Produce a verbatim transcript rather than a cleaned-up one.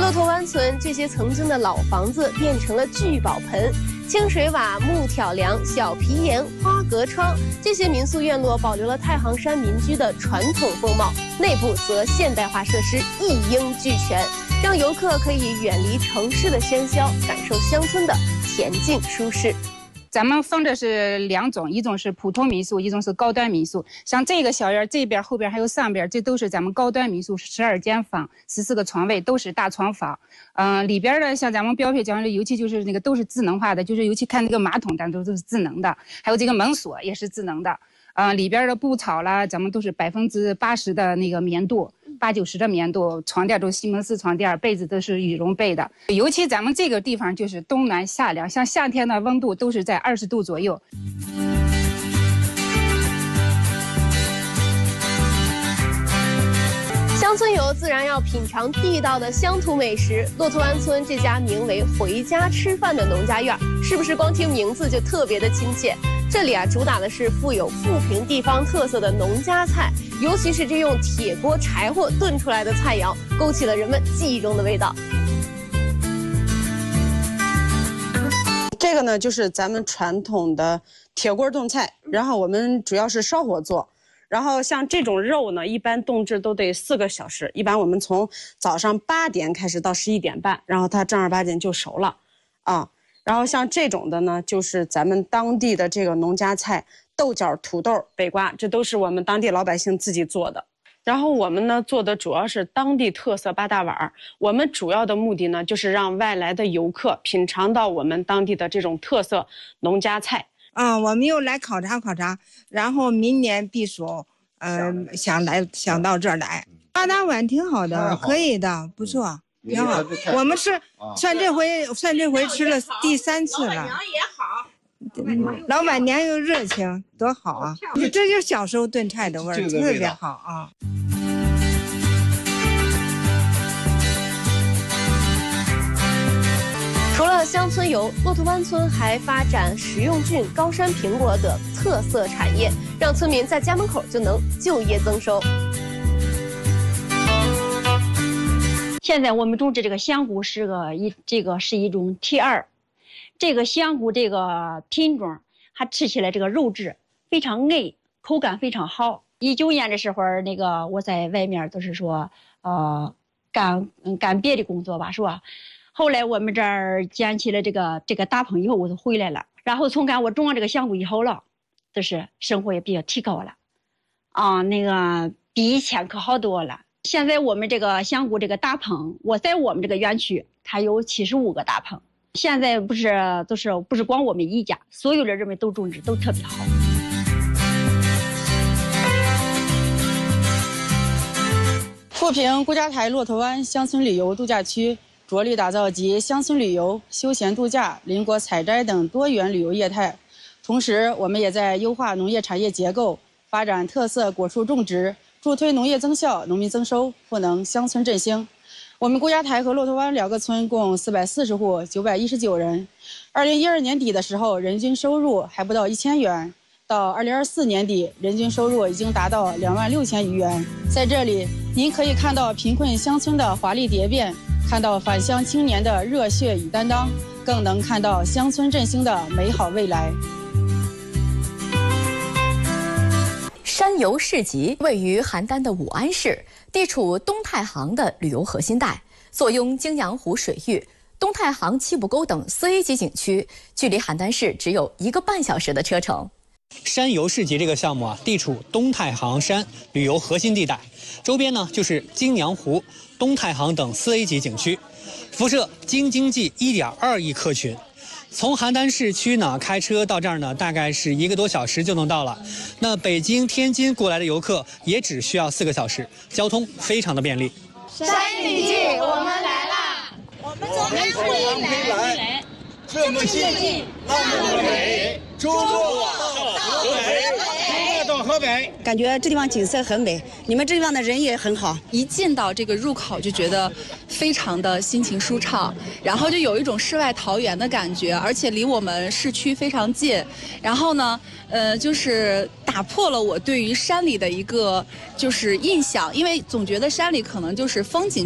骆驼湾村这些曾经的老房子变成了聚宝盆，清水瓦、木挑梁、小皮檐、花格窗，这些民宿院落保留了太行山民居的传统风貌，内部则现代化设施一应俱全，让游客可以远离城市的喧嚣，感受乡村的恬静舒适。 咱们分的是两种，一种是普通民宿，一种是高端民宿。像这个小院这边、后边还有上边，这都是咱们高端民宿，十二间房，十四个床位，都是大床房。嗯、呃，里边的像咱们标配讲的油漆就是那个都是智能化的，就是尤其看那个马桶，咱都都是智能的，还有这个门锁也是智能的。嗯、呃，里边的布草啦，咱们都是百分之八十的那个棉度。 八九十的棉度，床垫都是西蒙斯床垫，被子都是羽绒被的。尤其咱们这个地方就是冬暖夏凉，像夏天的温度都是在二十度左右。 乡村游自然要品尝地道的乡土美食。骆驼湾村这家名为“回家吃饭”的农家院，是不是光听名字就特别的亲切？这里啊，主打的是富有富平地方特色的农家菜。 尤其是这用铁锅柴火炖出来的菜肴，勾起了人们记忆中的味道。 这个呢，就是咱们传统的铁锅炖菜，然后我们主要是烧火做。然后像这种肉呢，一般冻制都得四个小时，一般我们从早上八点开始到十一点半，然后它正儿八经就熟了，啊。然后像这种的呢，就是咱们当地的这个农家菜。 豆角、土豆、北瓜，这都是我们当地老百姓自己做的。然后我们呢做的主要是当地特色八大碗。我们主要的目的呢，就是让外来的游客品尝到我们当地的这种特色农家菜。 啊、嗯，我们又来考察考察，然后明年避暑，嗯、呃，想来想到这儿来。八大碗挺好的，可以的，不错，挺好。我们是算这回算这回吃了第三次了。也好。 老板娘又热情，多好啊！这就是小时候炖菜的味儿，特别好啊。 除了乡村游，骆驼湾村还发展食用菌、高山苹果等特色产业，让村民在家门口就能就业增收。 现在我们种植这个香菇是个一这个是一种 T 二。 这个香菇这个品种，它吃起来这个肉质非常嫩，口感非常好。一九年的时候，那个我在外面都是说，呃，干干别的工作吧，是吧？后来我们这儿建起了这个这个大棚以后，我就回来了。然后从干我种了这个香菇以后了，就是生活也比较提高了，啊，那个比以前可好多了。现在我们这个香菇这个大棚，我在我们这个园区，它有七十五个大棚。 现在不是都是不是光我们一家，所有的人们都种植都特别好。 富平顾家台骆驼湾乡村旅游度假区着力打造集乡村旅游、休闲度假、邻国采摘等多元旅游业态。同时，我们也在优化农业产业结构，发展特色果树种植，助推农业增效、农民增收，赋能乡村振兴。 我们顾家台和骆驼湾两个村共四百四十户，九百一十九人。二零一二年底的时候，人均收入还不到一千元，到二零二四年底，人均收入已经达到两万六千余元。在这里，您可以看到贫困乡村的华丽蝶变，看到返乡青年的热血与担当，更能看到乡村振兴的美好未来。 山游市集位于邯郸的武安市，地处东太行的旅游核心带，坐拥京阳湖水域、东太行七步沟等四 A 级景区，距离邯郸市只有一个半小时的车程。 山游市集这个项目啊，地处东太行山旅游核心地带，周边呢就是京阳湖、东太行等四 A 级景区，辐射京津冀一点二亿客群。 从邯郸市区呢开车到这儿呢，大概是一个多小时就能到了。那北京、天津过来的游客也只需要四个小时，交通非常的便利。 山里记，我们来啦！我们从南回来，这么近，那么美，中国到河北，到河北。 感觉这地方景色很美，你们这地方的人也很好。 一进到这个入口就觉得非常的心情舒畅，然后就有一种世外桃源的感觉，而且离我们市区非常近。然后呢，呃，就是打破了我对于山里的一个就是印象，因为总觉得山里可能就是风景。